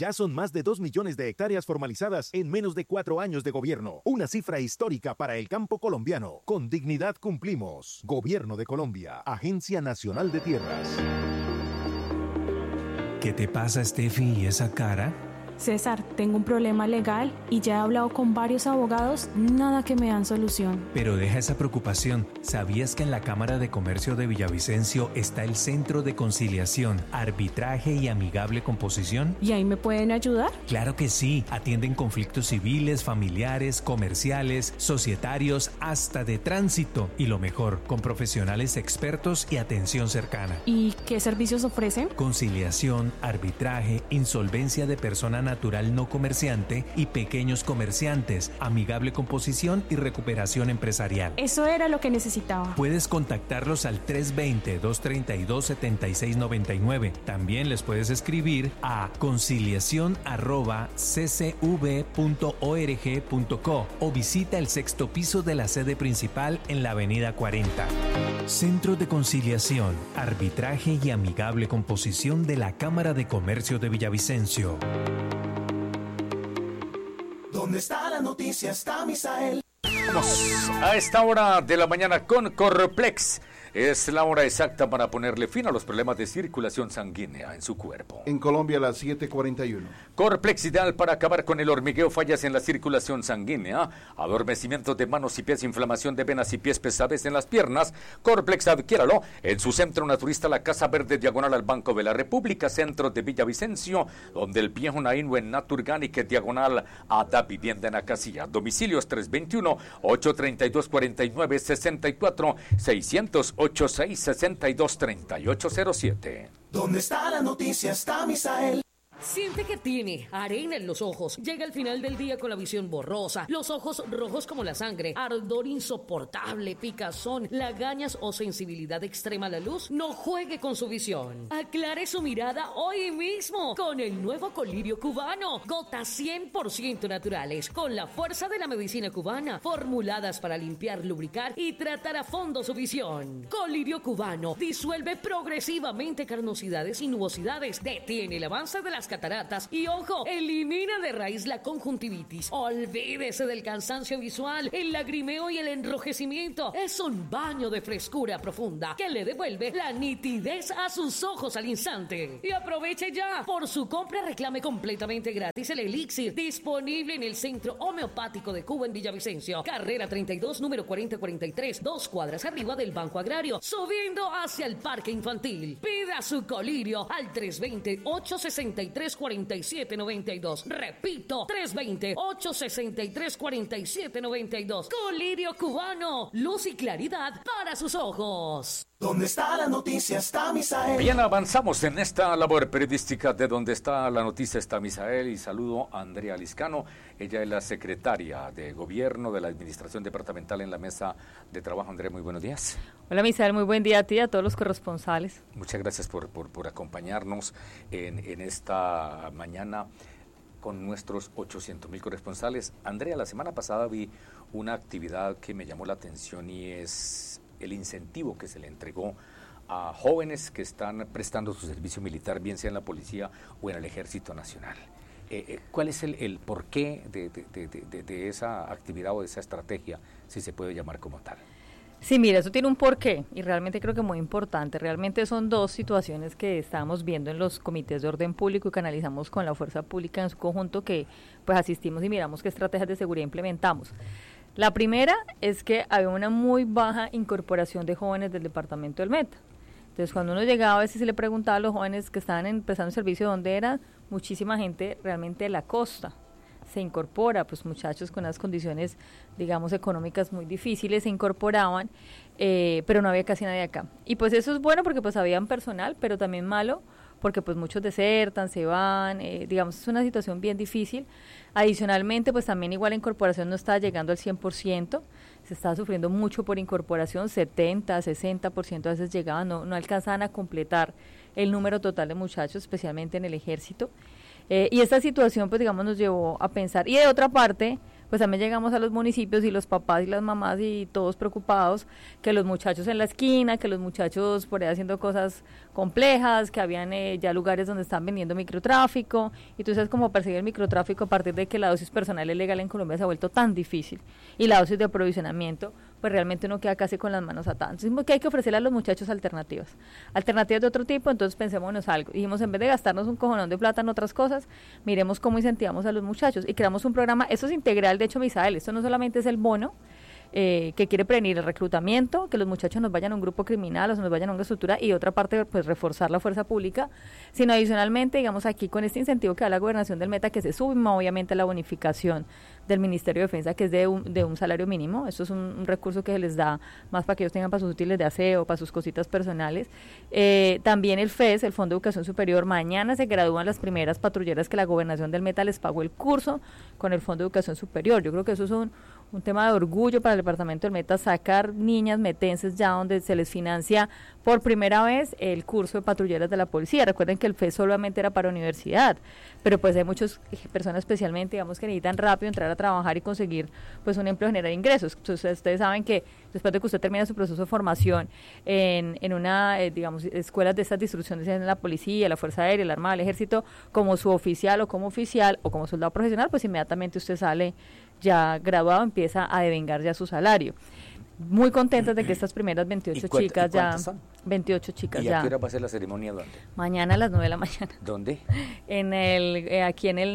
Ya son más de 2 millones de hectáreas formalizadas en menos de 4 años de gobierno. Una cifra histórica para el campo colombiano. Con dignidad cumplimos. Gobierno de Colombia. Agencia Nacional de Tierras. ¿Qué te pasa, Steffi, y esa cara? César, tengo un problema legal y ya he hablado con varios abogados, nada que me dan solución. Pero deja esa preocupación. ¿Sabías que en la Cámara de Comercio de Villavicencio está el Centro de Conciliación, Arbitraje y Amigable Composición? ¿Y ahí me pueden ayudar? Claro que sí. Atienden conflictos civiles, familiares, comerciales, societarios, hasta de tránsito. Y lo mejor, con profesionales expertos y atención cercana. ¿Y qué servicios ofrecen? Conciliación, arbitraje, insolvencia de persona natural no comerciante y pequeños comerciantes, amigable composición y recuperación empresarial. Eso era lo que necesitaba. Puedes contactarlos al 320-232-7699. También les puedes escribir a conciliación@ccv.org.co o visita el 6º piso de la sede principal en la avenida 40. Centro de Conciliación, Arbitraje y Amigable Composición de la Cámara de Comercio de Villavicencio. ¿Dónde está la noticia? Está Misael. Vamos a esta hora de la mañana con Corplex. Es la hora exacta para ponerle fin a los problemas de circulación sanguínea en su cuerpo. En Colombia a las 7:41. Corplex, ideal para acabar con el hormigueo, fallas en la circulación sanguínea, adormecimiento de manos y pies, inflamación de venas y pies, pesadez en las piernas. Corplex, adquiéralo en su centro naturista, la Casa Verde, diagonal al Banco de la República, centro de Villavicencio, donde el viejo Naino en Naturganic, diagonal a Da Vivienda en Acasilla. Domicilios 321-832-4964, 600-8662-3807. ¿Dónde está la noticia? Está Misael. Siente que tiene arena en los ojos. Llega al final del día con la visión borrosa, los ojos rojos como la sangre, ardor insoportable, picazón, lagañas o sensibilidad extrema a la luz. No juegue con su visión. Aclare su mirada hoy mismo con el nuevo colirio cubano. Gotas 100% naturales, con la fuerza de la medicina cubana, formuladas para limpiar, lubricar y tratar a fondo su visión. Colirio cubano disuelve progresivamente carnosidades y nubosidades, detiene el avance de las cataratas y, ojo, elimina de raíz la conjuntivitis. Olvídese del cansancio visual, el lagrimeo y el enrojecimiento. Es un baño de frescura profunda que le devuelve la nitidez a sus ojos al instante. Y aproveche ya. Por su compra reclame completamente gratis el elixir, disponible en el Centro Homeopático de Cuba en Villavicencio. Carrera 32, número 4043, 2 cuadras arriba del Banco Agrario, subiendo hacia el Parque Infantil. Pida su colirio al 320-863-4792. Repito, 320-863-4792. Colirio cubano, luz y claridad para sus ojos. ¿Dónde está la noticia? Está Misael. Bien, avanzamos en esta labor periodística de Donde está la noticia. Está Misael, y saludo a Andrea Liscano. Ella es la secretaria de Gobierno de la Administración Departamental en la mesa de trabajo. Andrea, muy buenos días. Hola Misael, muy buen día a ti y a todos los corresponsales. Muchas gracias por acompañarnos en esta mañana con nuestros 800,000 corresponsales. Andrea, la semana pasada vi una actividad que me llamó la atención, y es el incentivo que se le entregó a jóvenes que están prestando su servicio militar, bien sea en la policía o en el Ejército Nacional. ¿Cuál es el porqué de esa actividad o de esa estrategia, si se puede llamar como tal? Sí, mira, eso tiene un porqué y realmente creo que muy importante. Realmente son dos situaciones que estábamos viendo en los comités de orden público y que analizamos con la fuerza pública en su conjunto, que pues asistimos y miramos qué estrategias de seguridad implementamos. La primera es que había una muy baja incorporación de jóvenes del departamento del Meta. Entonces, cuando uno llegaba, a veces se le preguntaba a los jóvenes que estaban empezando el servicio dónde era, muchísima gente realmente de la costa se incorpora, pues muchachos con unas condiciones, digamos, económicas muy difíciles se incorporaban, pero no había casi nadie acá. Y pues eso es bueno porque pues habían personal, pero también malo porque pues muchos desertan, se van, digamos, es una situación bien difícil. Adicionalmente, pues también igual la incorporación no está llegando al 100%, se estaba sufriendo mucho por incorporación, 70, 60% a veces llegaban, no alcanzaban a completar el número total de muchachos, especialmente en el ejército. Y esta situación, pues digamos, nos llevó a pensar. Y de otra parte, pues también llegamos a los municipios y los papás y las mamás y todos preocupados, que los muchachos en la esquina, que los muchachos por ahí haciendo cosas complejas, que habían ya lugares donde están vendiendo microtráfico, y tú sabes cómo perseguir el microtráfico a partir de que la dosis personal es legal en Colombia se ha vuelto tan difícil, y la dosis de aprovisionamiento, pues realmente uno queda casi con las manos atadas. Entonces, que hay que ofrecerle a los muchachos alternativas de otro tipo. Entonces pensémonos algo, dijimos, en vez de gastarnos un cojonón de plata en otras cosas, miremos cómo incentivamos a los muchachos, y creamos un programa, eso es integral, de hecho, Misael, esto no solamente es el bono, que quiere prevenir el reclutamiento, que los muchachos nos vayan a un grupo criminal o se nos vayan a una estructura, y otra parte, pues reforzar la fuerza pública, sino adicionalmente, digamos, aquí con este incentivo que da la gobernación del Meta, que se suma obviamente la bonificación del Ministerio de Defensa, que es de un salario mínimo. Esto es un recurso que se les da más para que ellos tengan para sus útiles de aseo, para sus cositas personales. También el FES, el Fondo de Educación Superior, mañana se gradúan las primeras patrulleras que la gobernación del Meta les pagó el curso con el Fondo de Educación Superior. Yo creo que eso es un tema de orgullo para el departamento del Meta, sacar niñas metenses ya donde se les financia por primera vez el curso de patrulleras de la policía. Recuerden que el FES solamente era para universidad, pero pues hay muchas personas especialmente, digamos, que necesitan rápido entrar a trabajar y conseguir pues un empleo, generar ingresos. Entonces ustedes saben que después de que usted termina su proceso de formación en una, digamos, escuelas de estas de instrucciones en la policía, la Fuerza Aérea, la Armada, el Ejército, como suboficial o como oficial o como soldado profesional, pues inmediatamente usted sale ya graduado, empieza a devengar ya su salario. Muy contentas de que estas primeras 28 chicas ya... son? 28 chicas ya. ¿Y a qué hora va a ser la ceremonia? ¿Dónde? Mañana a las 9 de la mañana. ¿Dónde? Aquí en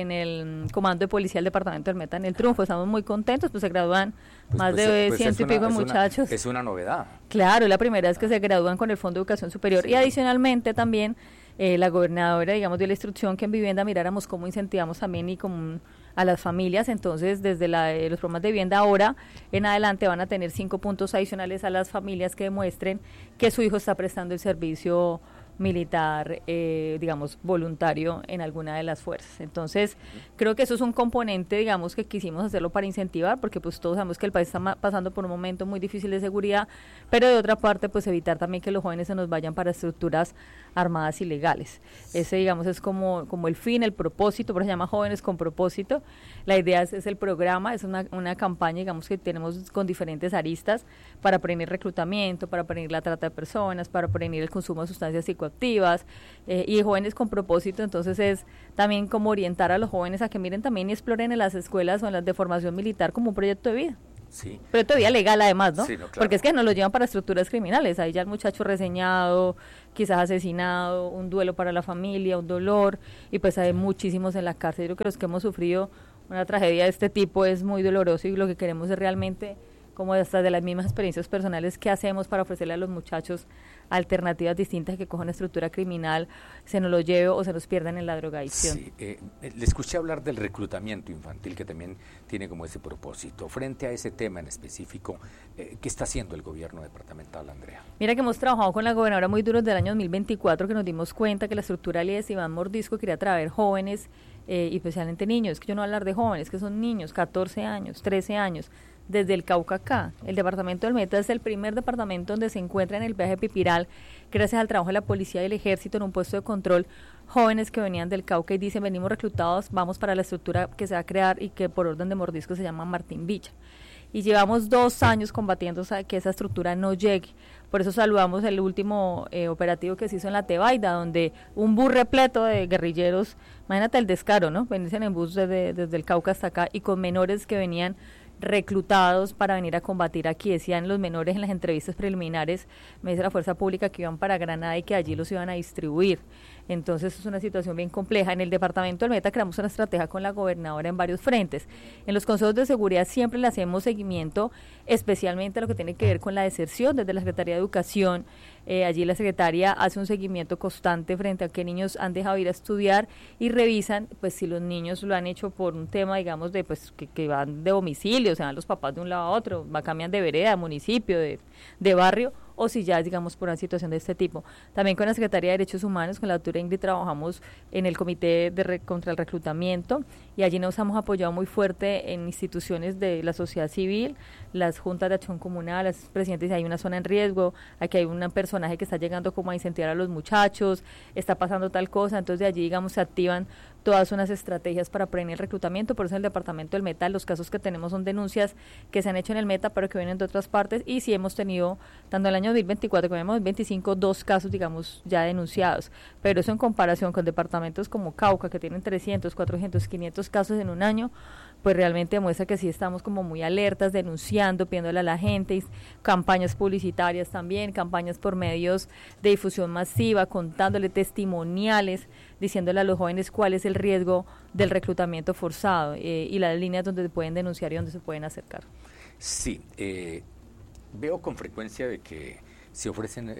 el Comando de Policía del Departamento del Meta, en el Triunfo. Estamos muy contentos, pues se gradúan más de 100 y pico muchachos. Es una novedad. Claro, es la primera vez que se gradúan con el Fondo de Educación Superior. Sí. Y adicionalmente también la gobernadora, digamos, dio la instrucción que en Vivienda miráramos cómo incentivamos también y como a las familias. Entonces desde los programas de vivienda ahora en adelante van a tener 5 puntos adicionales a las familias que demuestren que su hijo está prestando el servicio militar, digamos, voluntario en alguna de las fuerzas. Entonces, creo que eso es un componente, digamos, que quisimos hacerlo para incentivar, porque pues todos sabemos que el país está pasando por un momento muy difícil de seguridad, pero de otra parte, pues evitar también que los jóvenes se nos vayan para estructuras armadas ilegales. Ese, digamos, es como el fin, el propósito, por eso se llama Jóvenes con Propósito. La idea es el programa, es una campaña, digamos, que tenemos con diferentes aristas para prevenir reclutamiento, para prevenir la trata de personas, para prevenir el consumo de sustancias psicoactivas, y Jóvenes con Propósito. Entonces es también como orientar a los jóvenes a que miren también y exploren en las escuelas o en las de formación militar como un proyecto de vida. Sí. Proyecto de vida legal además, ¿no? Sí, no, claro. Porque es que nos lo llevan para estructuras criminales, ahí ya el muchacho reseñado, quizás asesinado, un duelo para la familia, un dolor, y pues hay muchísimos en la cárcel. Yo creo que los que hemos sufrido una tragedia de este tipo es muy doloroso, y lo que queremos es realmente, como hasta de las mismas experiencias personales, qué hacemos para ofrecerle a los muchachos alternativas distintas, que cojan una estructura criminal, se nos lo lleve o se nos pierdan en la drogadicción. Sí, le escuché hablar del reclutamiento infantil, que también tiene como ese propósito. Frente a ese tema en específico, ¿qué está haciendo el gobierno departamental, Andrea? Mira que hemos trabajado con la gobernadora muy duro desde el año 2024, que nos dimos cuenta que la estructura de Iván Mordisco quería traer jóvenes, y especialmente niños. Es que yo no voy a hablar de jóvenes, que son niños, 14 años, 13 años, desde el Cauca acá. El departamento del Meta es el primer departamento donde se encuentra en el viaje Pipiral, gracias al trabajo de la policía y el ejército en un puesto de control, jóvenes que venían del Cauca y dicen, venimos reclutados, vamos para la estructura que se va a crear y que por orden de Mordisco se llama Martín Villa. Y llevamos 2 años combatiendo que esa estructura no llegue. Por eso saludamos el último operativo que se hizo en la Tebaida, donde un bus repleto de guerrilleros, imagínate el descaro, ¿no? Venirse en bus desde el Cauca hasta acá, y con menores que venían reclutados para venir a combatir aquí. Decían los menores en las entrevistas preliminares, me dice la fuerza pública, que iban para Granada y que allí los iban a distribuir. Entonces es una situación bien compleja. En el departamento del Meta creamos una estrategia con la gobernadora en varios frentes. En los consejos de seguridad siempre le hacemos seguimiento, especialmente a lo que tiene que ver con la deserción desde la Secretaría de Educación. Allí la secretaria hace un seguimiento constante frente a qué niños han dejado ir a estudiar, y revisan pues si los niños lo han hecho por un tema, digamos, de pues que van de domicilio, se van los papás de un lado a otro, cambian de vereda, de municipio, de barrio, o si ya es, digamos, por una situación de este tipo. También con la Secretaría de Derechos Humanos, con la doctora Ingrid, trabajamos en el Comité contra el Reclutamiento, y allí nos hemos apoyado muy fuerte en instituciones de la sociedad civil, las juntas de acción comunal, las presidentes, hay una zona en riesgo, aquí hay un personaje que está llegando como a incentivar a los muchachos, está pasando tal cosa, entonces de allí, digamos, se activan todas unas estrategias para prevenir el reclutamiento. Por eso en el departamento del Meta los casos que tenemos son denuncias que se han hecho en el Meta pero que vienen de otras partes, y sí hemos tenido, tanto el año 2024 como el año 2025, 2 casos, digamos, ya denunciados, pero eso en comparación con departamentos como Cauca, que tienen 300, 400, 500 casos en un año, pues realmente demuestra que sí estamos como muy alertas, denunciando, pidiéndole a la gente, campañas publicitarias también, campañas por medios de difusión masiva, contándole testimoniales, diciéndole a los jóvenes cuál es el riesgo del reclutamiento forzado y las líneas donde se pueden denunciar y donde se pueden acercar. Sí, veo con frecuencia de que se ofrecen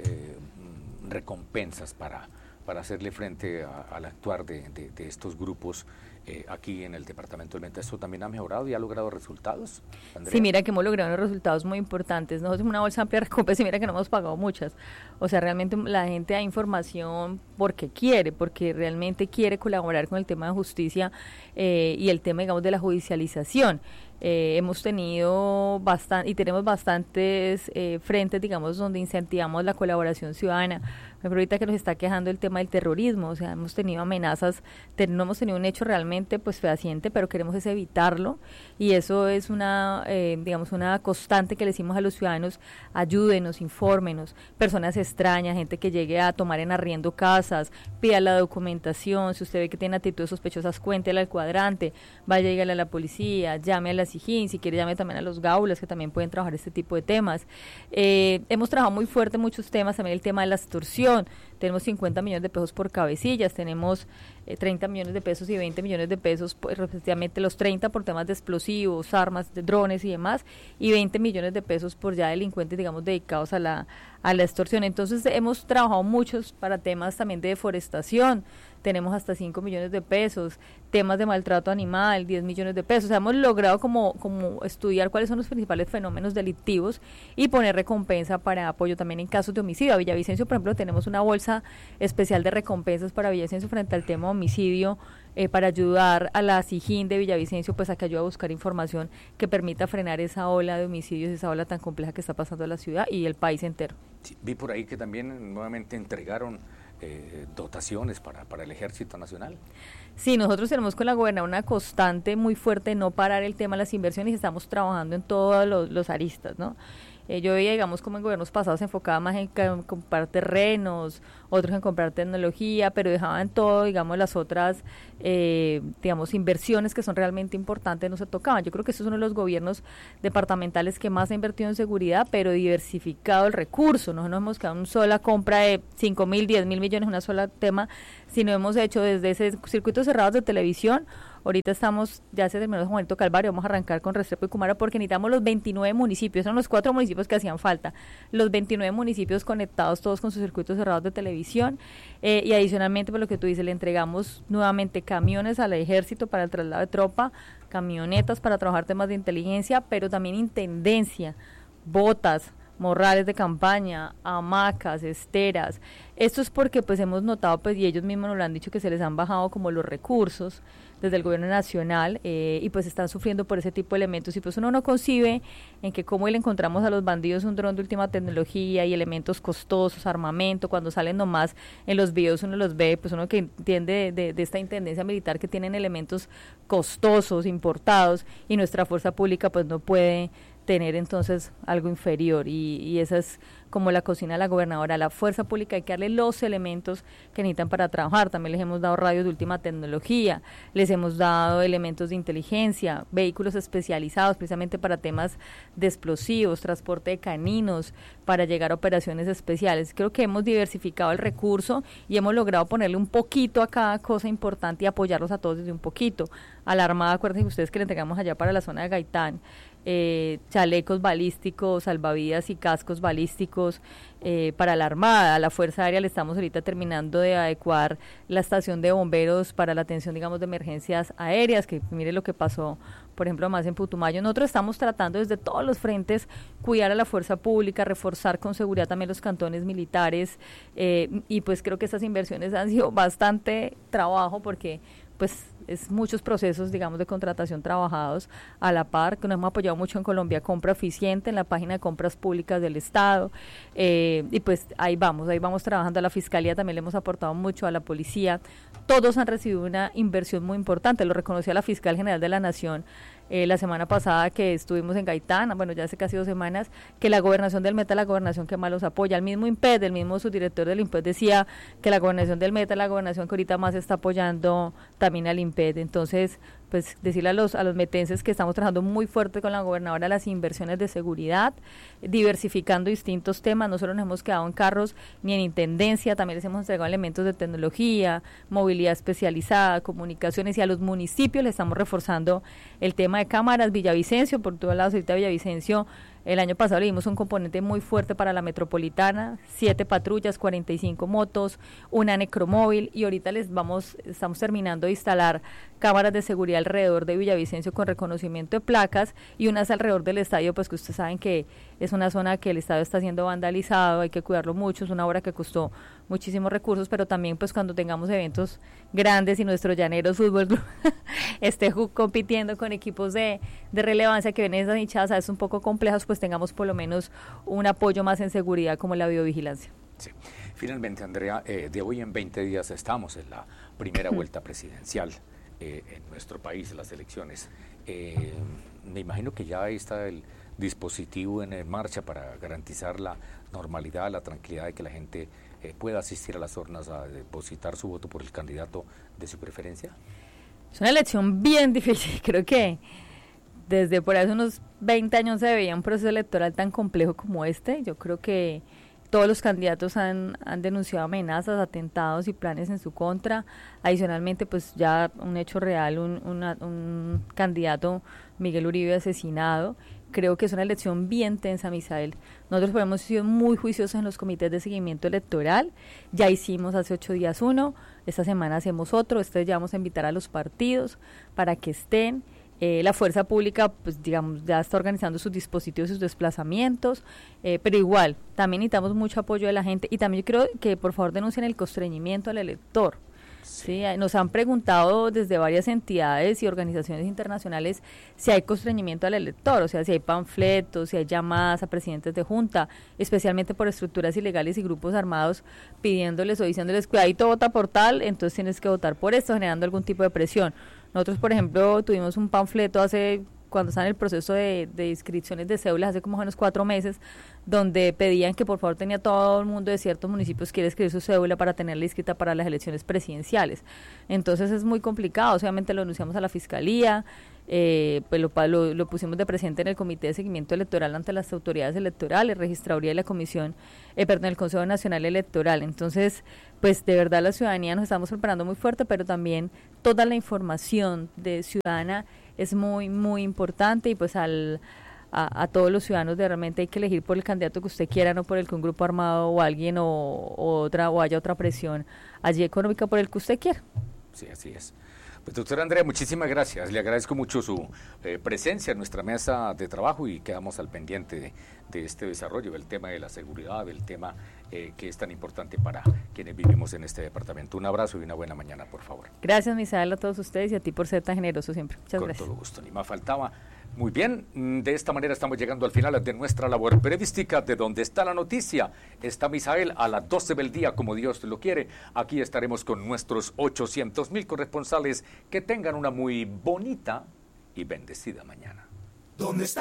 recompensas para hacerle frente al actuar de estos grupos aquí en el departamento del Meta. ¿Esto también ha mejorado y ha logrado resultados, Andrea? Sí, mira que hemos logrado unos resultados muy importantes. Nosotros tenemos una bolsa amplia de recompensas y mira que no hemos pagado muchas. O sea, realmente la gente da información porque realmente quiere colaborar con el tema de justicia y el tema, digamos, de la judicialización. Hemos tenido tenemos bastantes frentes, digamos, donde incentivamos la colaboración ciudadana. Pero ahorita que nos está quejando el tema del terrorismo, o sea, hemos tenido amenazas, no hemos tenido un hecho realmente pues fehaciente, pero queremos evitarlo, y eso es una constante que le decimos a los ciudadanos: ayúdenos, infórmenos, personas extrañas, gente que llegue a tomar en arriendo casas, pida la documentación, si usted ve que tiene actitudes sospechosas, cuéntela al cuadrante, vaya, dígale a la policía, llame a la SIJIN, si quiere llame también a los gaulas que también pueden trabajar este tipo de temas. Hemos trabajado muy fuerte muchos temas, también el tema de la extorsión. Tenemos 50 millones de pesos por cabecillas, tenemos 30 millones de pesos y 20 millones de pesos, pues, respectivamente los 30 por temas de explosivos, armas, de drones y demás, y 20 millones de pesos por ya delincuentes, digamos, dedicados a la extorsión. Entonces hemos trabajado muchos para temas también de deforestación, tenemos hasta 5 millones de pesos, temas de maltrato animal, 10 millones de pesos. O sea, hemos logrado como estudiar cuáles son los principales fenómenos delictivos y poner recompensa para apoyo también en casos de homicidio. A Villavicencio, por ejemplo, tenemos una bolsa especial de recompensas para Villavicencio frente al tema de homicidio, para ayudar a la SIJIN de Villavicencio, pues a que ayude a buscar información que permita frenar esa ola de homicidios, esa ola tan compleja que está pasando en la ciudad y el país entero. Sí, vi por ahí que también nuevamente entregaron dotaciones para el Ejército Nacional. Sí, nosotros tenemos con la gobernadora una constante muy fuerte de no parar el tema de las inversiones y estamos trabajando en todos los aristas, ¿no? Yo veía, digamos, como en gobiernos pasados se enfocaba más en comprar terrenos, otros en comprar tecnología, pero dejaban todo, digamos, las otras, inversiones que son realmente importantes, no se tocaban. Yo creo que este es uno de los gobiernos departamentales que más ha invertido en seguridad, pero diversificado el recurso. No nos hemos quedado en una sola compra de 5.000, 10.000 millones, una sola tema, sino hemos hecho desde ese circuitos cerrados de televisión. Ahorita ya se terminó Juanito Calvario, vamos a arrancar con Restrepo y Cumara porque necesitamos los 29 municipios, son los 4 municipios que hacían falta, los 29 municipios conectados todos con sus circuitos cerrados de televisión, y adicionalmente, por lo que tú dices, le entregamos nuevamente camiones al ejército para el traslado de tropa, camionetas para trabajar temas de inteligencia, pero también intendencia, botas, morrales de campaña, hamacas, esteras. Esto es porque pues hemos notado, pues, y ellos mismos nos lo han dicho, que se les han bajado como los recursos desde el gobierno nacional, y pues están sufriendo por ese tipo de elementos, y pues uno no concibe en que cómo le encontramos a los bandidos un dron de última tecnología y elementos costosos, armamento, cuando salen nomás en los videos uno los ve, pues uno que entiende de esta intendencia militar que tienen elementos costosos, importados, y nuestra fuerza pública pues no puede tener entonces algo inferior, y esa es como la cocina de la gobernadora. A la fuerza pública hay que darle los elementos que necesitan para trabajar. También les hemos dado radios de última tecnología, les hemos dado elementos de inteligencia, vehículos especializados precisamente para temas de explosivos, transporte de caninos, para llegar a operaciones especiales. Creo que hemos diversificado el recurso y hemos logrado ponerle un poquito a cada cosa importante y apoyarlos a todos desde un poquito. A la Armada, acuérdense ustedes que le entregamos allá para la zona de Gaitán, chalecos balísticos, salvavidas y cascos balísticos para la Armada. A la Fuerza Aérea le estamos ahorita terminando de adecuar la estación de bomberos para la atención, digamos, de emergencias aéreas, que mire lo que pasó, por ejemplo, más en Putumayo. Nosotros estamos tratando desde todos los frentes cuidar a la fuerza pública, reforzar con seguridad también los cantones militares, y pues creo que esas inversiones han sido bastante trabajo porque pues es muchos procesos, digamos, de contratación trabajados a la par, que nos hemos apoyado mucho en Colombia Compra Eficiente, en la página de compras públicas del Estado, y pues ahí vamos trabajando. A la Fiscalía también le hemos aportado mucho, a la Policía. Todos han recibido una inversión muy importante, lo reconoció la Fiscal General de la Nación la semana pasada que estuvimos en Gaitán, bueno, ya hace casi 2 semanas, que la gobernación del Meta es la gobernación que más los apoya. El mismo IMPED, el mismo subdirector del IMPED decía que la gobernación del Meta es la gobernación que ahorita más está apoyando también al IMPED. Entonces, pues decirle a los metenses que estamos trabajando muy fuerte con la gobernadora las inversiones de seguridad, diversificando distintos temas. No solo nos hemos quedado en carros ni en intendencia, también les hemos entregado elementos de tecnología, movilidad especializada, comunicaciones, y a los municipios le estamos reforzando el tema de cámaras. Villavicencio, por todos lados, ahorita Villavicencio, el año pasado le dimos un componente muy fuerte para la metropolitana, 7 patrullas, 45 motos, una necromóvil, y ahorita estamos terminando de instalar cámaras de seguridad alrededor de Villavicencio con reconocimiento de placas, y unas alrededor del estadio, pues que ustedes saben que es una zona que el estadio está siendo vandalizado, hay que cuidarlo mucho, es una obra que costó muchísimos recursos, pero también pues cuando tengamos eventos grandes y nuestro Llaneros Fútbol Club esté compitiendo con equipos de relevancia que ven esas hinchadas a veces un poco complejas, pues tengamos por lo menos un apoyo más en seguridad como la videovigilancia. Sí. Finalmente, Andrea, de hoy en 20 días estamos en la primera vuelta presidencial en nuestro país, las elecciones. Me imagino que ya está el dispositivo en marcha para garantizar la normalidad, la tranquilidad de que la gente pueda asistir a las urnas a depositar su voto por el candidato de su preferencia. Es una elección bien difícil, creo que desde por hace unos 20 años se veía un proceso electoral tan complejo como este. Yo creo que todos los candidatos han denunciado amenazas, atentados y planes en su contra. Adicionalmente, pues ya un hecho real, un candidato, Miguel Uribe, asesinado. Creo que es una elección bien tensa, Misael. Nosotros hemos sido muy juiciosos en los comités de seguimiento electoral. Ya hicimos hace 8 días uno, esta semana hacemos otro. Ya vamos a invitar a los partidos para que estén. La fuerza pública, pues digamos, ya está organizando sus dispositivos, sus desplazamientos, pero igual, también necesitamos mucho apoyo de la gente, y también yo creo que por favor denuncien el constreñimiento al elector. Sí, nos han preguntado desde varias entidades y organizaciones internacionales si hay constreñimiento al elector, o sea, si hay panfletos, si hay llamadas a presidentes de junta, especialmente por estructuras ilegales y grupos armados pidiéndoles o diciéndoles, cuidadito, vota por tal, entonces tienes que votar por esto, generando algún tipo de presión. Nosotros, por ejemplo, tuvimos un panfleto cuando estaba en el proceso de inscripciones de cédulas, hace como unos 4 meses, donde pedían que por favor tenía todo el mundo de ciertos municipios quiere escribir su cédula para tenerla inscrita para las elecciones presidenciales. Entonces es muy complicado, obviamente lo anunciamos a la Fiscalía, pues lo pusimos de presente en el Comité de Seguimiento Electoral ante las autoridades electorales, Registraduría y la Comisión, el Consejo Nacional Electoral. Entonces, pues de verdad la ciudadanía nos estamos preparando muy fuerte, pero también toda la información de ciudadana es muy, muy importante, y pues a todos los ciudadanos realmente hay que elegir por el candidato que usted quiera, no por el que un grupo armado o alguien o haya otra presión allí económica, por el que usted quiera. Sí, así es. Pues doctora Andrea, muchísimas gracias. Le agradezco mucho su presencia en nuestra mesa de trabajo, y quedamos al pendiente de este desarrollo, del tema de la seguridad, del tema que es tan importante para quienes vivimos en este departamento. Un abrazo y una buena mañana, por favor. Gracias, Misael, a todos ustedes, y a ti por ser tan generoso siempre. Muchas gracias. Con todo gusto, ni más faltaba. Muy bien, de esta manera estamos llegando al final de nuestra labor periodística. De donde está la noticia, está Misael a las 12 del día, como Dios lo quiere. Aquí estaremos con nuestros 800,000 corresponsales. Que tengan una muy bonita y bendecida mañana. ¿Dónde está?